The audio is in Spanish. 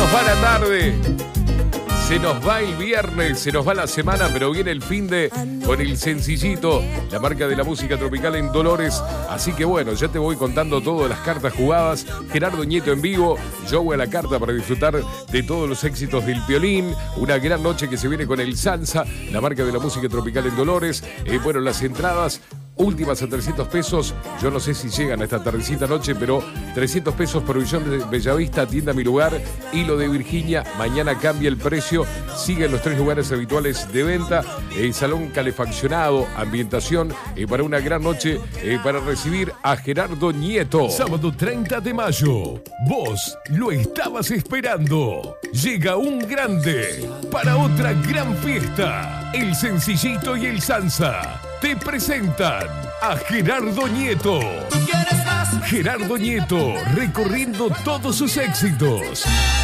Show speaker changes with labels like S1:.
S1: nos va la tarde. Se nos va el viernes, se nos va la semana, pero viene el finde con el Sencillito, la marca de la música tropical en Dolores. Así que bueno, ya te voy contando todas las cartas jugadas. Gerardo Nieto en vivo, yo voy a la carta para disfrutar de todos los éxitos del violín. Una gran noche que se viene con el Salsa, la marca de la música tropical en Dolores. Bueno, las entradas últimas a 300 pesos. Yo no sé si llegan a esta tardecita noche, pero 300 pesos por Visión de Bellavista, Tienda Mi Lugar, Hilo de Virginia. Mañana cambia el precio. Siguen los 3 lugares habituales de venta. Salón calefaccionado, ambientación para una gran noche para recibir a Gerardo Nieto.
S2: Sábado 30 de mayo. Vos lo estabas esperando. Llega un grande para otra gran fiesta. El Sencillito y el Salsa te presentan a Gerardo Nieto. Gerardo Nieto recorriendo todos sus éxitos.